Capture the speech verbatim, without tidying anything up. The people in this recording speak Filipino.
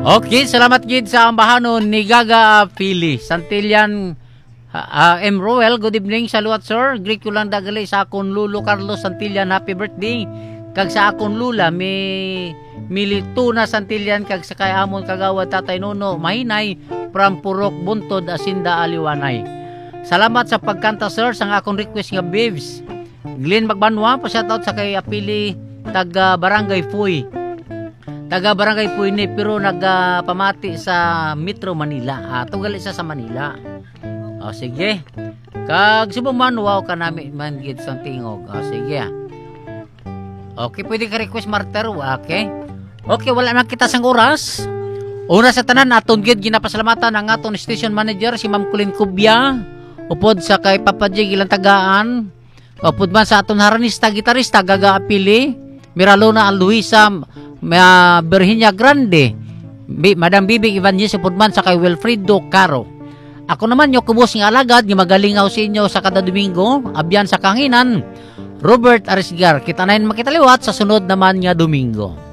Okay, salamat gid sa ambahanon ni Gaga Pili. Santillan uh, M. Roel, good evening. Saluat sir. Greek ko lang dagali sa akong lulo Carlos Santillan. Happy birthday. Kag sa akong lula, may Milituna Santillan. Kag sa kay amon kagawad Tatay Nuno Mahinay from Purok Buntod, Asinda, Aliwanay. Salamat sa pagkanta sir sa akong request nga Bibs. Glenn Magbanwa, pa-shoutout sa kay Apili taga Barangay Puy. Taga Barangay Puy ni pero nagpamati sa Metro Manila. Ah, tugali siya sa Manila. O sige. Kag subong man wow ka nami man gid sang tingog. O sige. Okay, pwede ka request Marter, okay? Okay, wala na kita sang oras. Una sa tanan aton gid ginapasalamatan ang aton station manager si Ma'am Colin Cubia. Upod sa kay Papa Jig ilang tagaan. Upod man sa aton haranista gitarista Gaga Apili, Miralona Luisa, uh, Virginia Grande, B- Madam Bibi Evangelista Pudman sa kay Wilfredo Caro. Ako naman yung kubos ng alagad, yung magalingaw sa inyo sa kada Domingo, abyan sa kanginan, Robert Arisgar. Kita na yun makitaliwat sa sunod naman nga Domingo.